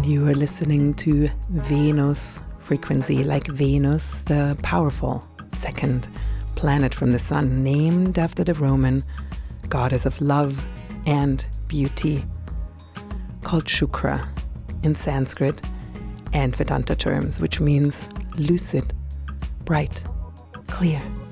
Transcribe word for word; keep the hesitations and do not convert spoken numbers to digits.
And you are listening to Venus frequency, like Venus, the powerful second planet from the sun, named after the Roman goddess of love and beauty, called Shukra in Sanskrit and Vedanta terms, which means lucid, bright, clear.